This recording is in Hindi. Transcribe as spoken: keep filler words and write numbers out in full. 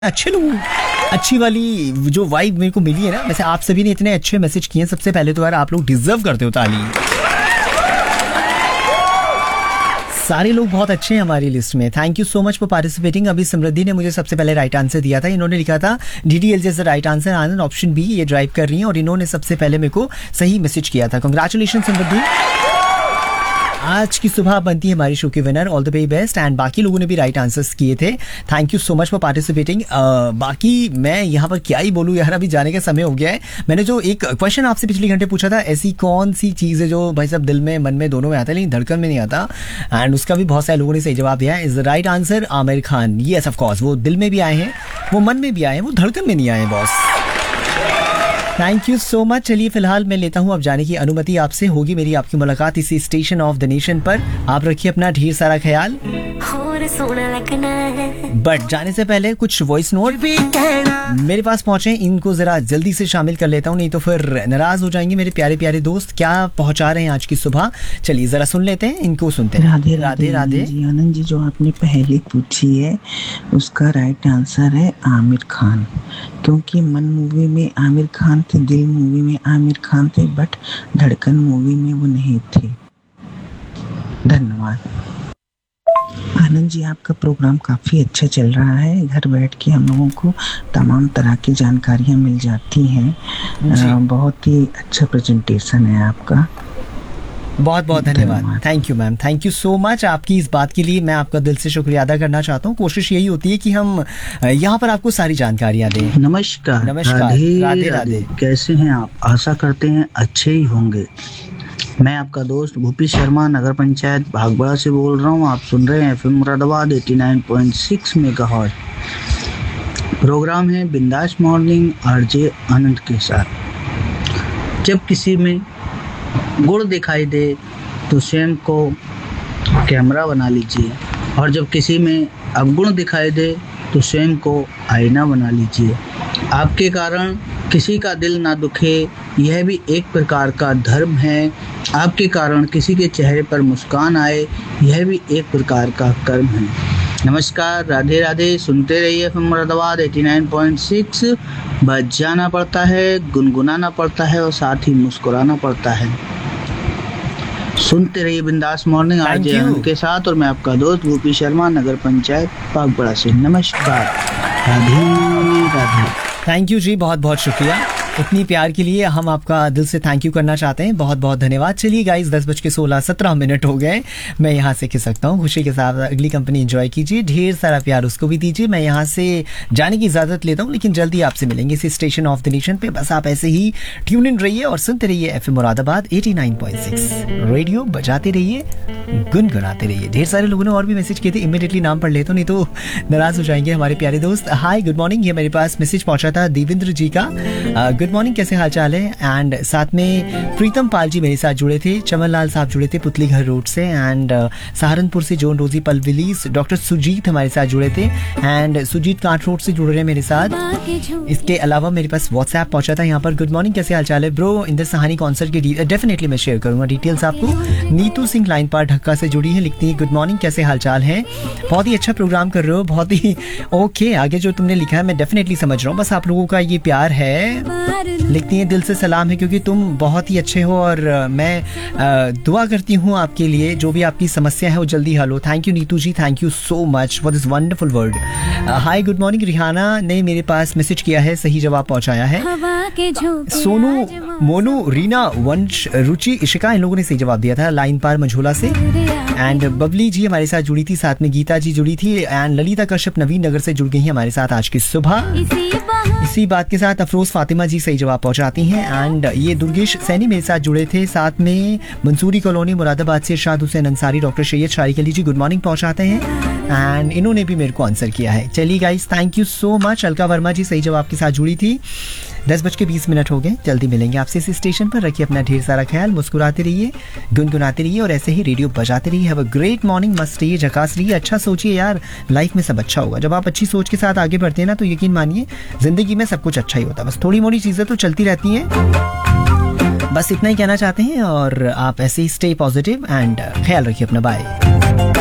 अच्छे लोग, अच्छी वाली जो वाइब मेरे को मिली है ना, वैसे आप सभी ने इतने अच्छे मैसेज किए हैं। सबसे पहले तो यार आप लोग डिजर्व करते हो ताली। सारे लोग बहुत अच्छे हैं हमारी लिस्ट में। Thank you so much for participating. अभी समृद्धि ने मुझे सबसे पहले राइट आंसर दिया था। इन्होंने लिखा था डी डी एल जैसा राइट आंसर, आनंद ऑप्शन बी, ये ड्राइव कर रही हैं और इन्होंने सबसे पहले मेरे को सही मैसेज किया था। कांग्रेचुलेशन समृद्धि, आज की सुबह बनती है हमारी शो की winner. All the very best. And बाकी लोगों ने भी राइट आंसर्स किए थे। Thank you so much for participating. बाकी मैं यहाँ पर क्या ही बोलूँ यार, अभी जाने का समय हो गया है। मैंने जो एक क्वेश्चन आपसे पिछले घंटे पूछा था, ऐसी कौन सी चीज़ है जो भाई साहब दिल में मन में दोनों में आता है लेकिन धड़कन में नहीं आता, एंड उसका भी बहुत सारे लोगों ने सही जवाब दिया है। Is the right answer Aamir Khan. Yes of course, वो दिल में भी आए हैं, वो मन में भी आए हैं, वो धड़कन में नहीं आए boss. Thank you so much. चलिए फिलहाल मैं लेता हूँ अब जाने की अनुमति आपसे। होगी मेरी आपकी मुलाकात इसी स्टेशन ऑफ द नेशन पर। आप रखिए अपना ढेर सारा ख्याल। बट जाने से पहले कुछ वॉइस नोट मेरे पास पहुंचे, इनको जरा जल्दी से शामिल कर लेता हूँ, नहीं तो फिर नाराज हो जाएंगे मेरे प्यारे प्यारे दोस्त। क्या पहुंचा रहे हैं आज की सुबह, चलिए जरा सुन लेते हैं, इनको सुनते हैं। राधे राधे राधे जी। आनंद जी, जो आपने पहले पूछी है उसका राइट आंसर है आमिर खान, क्योंकि मन मूवी में आमिर खान थे, दिल मूवी में आमिर खान थे, बट धड़कन मूवी में वो नहीं थे। धन्यवाद। आनंद जी, आपका प्रोग्राम काफ़ी अच्छा चल रहा है। घर बैठ के हम लोगों को तमाम तरह की जानकारियाँ मिल जाती हैं। बहुत ही अच्छा प्रेजेंटेशन है आपका। बहुत बहुत धन्यवाद। Thank you ma'am, thank you so much. आपकी इस बात के लिए मैं आपका दिल से शुक्रिया अदा करना चाहता हूँ। कोशिश यही होती है कि हम यहाँ पर आपको सारी जानकारियाँ दें। नमस्कार। नमस्कार। राधे राधे राधे, राधे। कैसे हैं आप? आशा करते हैं अच्छे ही होंगे। मैं आपका दोस्त भूपी शर्मा नगर पंचायत भागबड़ा से बोल रहा हूँ। आप सुन रहे हैं एफएम मुरादाबाद नवासी पॉइंट छह मेगाहर्ट्ज। प्रोग्राम है बिंदास मॉर्निंग आरजे आनंद के साथ। जब किसी में गुण दिखाई दे तो स्वयं को कैमरा बना लीजिए, और जब किसी में अवगुण दिखाई दे तो स्वयं को आईना बना लीजिए। आपके कारण किसी का दिल ना दुखे, यह भी एक प्रकार का धर्म है। आपके कारण किसी के चेहरे पर मुस्कान आए, यह भी एक प्रकार का कर्म है। नमस्कार, राधे राधे। सुनते रहिए एफएम मुरादाबाद नवासी पॉइंट छह। बच जाना पड़ता है, गुनगुनाना पड़ता है और साथ ही मुस्कुराना पड़ता है। सुनते रहिए बिंदास मॉर्निंग आरजे आनंद के साथ, और मैं आपका दोस्त भूपी शर्मा नगर पंचायत पागबड़ा से। नमस्कार, राधे राधे। थैंक यू जी, बहुत बहुत शुक्रिया इतनी प्यार के लिए। हम आपका दिल से थैंक यू करना चाहते हैं, बहुत बहुत धन्यवाद। चलिए गाइस, दस बज के सोलह सत्रह मिनट हो गए। मैं यहाँ से खिस सकता हूँ। खुशी के साथ अगली कंपनी एंजॉय कीजिए, ढेर सारा प्यार उसको भी दीजिए। मैं यहाँ से जाने की इजाजत लेता हूँ, लेकिन जल्दी आपसे मिलेंगे इसी स्टेशन ऑफ द नेशन पे। बस आप ऐसे ही ट्यून इन रहिए और सुनते रहिए एफएम मुरादाबाद नवासी पॉइंट छह। रेडियो बजाते रहिए, गुनगुनाते रहिए। ढेर सारे लोगों ने और भी मैसेज किए थे, इमीडिएटली नाम पढ़ लेता हूँ, नहीं तो नाराज हो जाएंगे हमारे प्यारे दोस्त। हाय गुड मॉर्निंग, ये मेरे पास मैसेज पहुंचा था देवेंद्र जी का। गुड मॉर्निंग, कैसे हाल चाल है? एंड साथ में प्रीतम पाल जी मेरे साथ जुड़े थे, चमन लाल साहब जुड़े थे पुतली घर रोड से, एंड सहारनपुर से जोन रोजी पलविलीस, डॉक्टर सुजीत हमारे साथ जुड़े थे, एंड सुजीत कांट रोड से जुड़ रहे हैं मेरे साथ। इसके अलावा मेरे पास व्हाट्सएप पहुंचा था यहाँ पर। गुड मॉर्निंग, कैसे हाल चाल है ब्रो? इंदर सहानी कॉन्सर्ट की डेफिनेटली मैं शेयर करूंगा डिटेल्स आपको। नीतू सिंह लाइन पार ढक्का से जुड़ी है, लिखती है गुड मॉर्निंग, कैसे हाल चाल है? बहुत ही अच्छा प्रोग्राम कर रहे हो, बहुत ही ओके। आगे जो तुमने लिखा है मैं डेफिनेटली समझ रहा हूँ, बस आप लोगों का ये प्यार है। लिखती है दिल से सलाम है, क्योंकि तुम बहुत ही अच्छे हो और मैं दुआ करती हूँ आपके लिए, जो भी आपकी समस्या है वो जल्दी हल हो। Thank you Neetu ji, thank you so much for this wonderful word. Hi good morning, Rihanna ने मेरे पास मैसेज किया है, सही जवाब पहुंचाया है। सोनू, मोनू, रीना, वंश, रुचि, इशिका, इन लोगों ने सही जवाब दिया था लाइन पार मझोला से। एंड बबली जी हमारे साथ जुड़ी थी, साथ में गीता जी जुड़ी थी, एंड ललिता कश्यप नवीन नगर से जुड़ गई हैं हमारे साथ आज की सुबह। इसी बात के साथ अफरोज फातिमा जी सही जवाब पहुंचाती हैं, एंड ये दुर्गेश सैनी मेरे साथ जुड़े थे, साथ में मंसूरी कॉलोनी मुरादाबाद से इरशाद हुसैन अंसारी, डॉक्टर सैयद शारिक अली जी गुड मॉर्निंग पहुंचाते हैं, एंड इन्होंने भी मेरे को आंसर किया है। चलिए guys, thank you so much. Alka Verma जी सही जवाब के साथ जुड़ी थी। दस बज के बीस मिनट हो गए, जल्दी मिलेंगे आपसे इस स्टेशन पर। रखिए अपना ढेर सारा ख्याल, मुस्कुराते रहिए, गुनगुनाते रहिए और ऐसे ही रेडियो बजाते रहिए। हैव अ ग्रेट मॉर्निंग, मस्त रहिए, झकास रहिए, अच्छा सोचिए यार, लाइफ में सब अच्छा होगा। जब आप अच्छी सोच के साथ आगे बढ़ते हैं ना, तो यकीन मानिए जिंदगी में सब कुछ अच्छा ही होता है। बस थोड़ी मोड़ी चीजें तो चलती रहती हैं, बस इतना ही कहना चाहते हैं। और आप ऐसे ही स्टे पॉजिटिव एंड ख्याल रखिए अपना। बाय।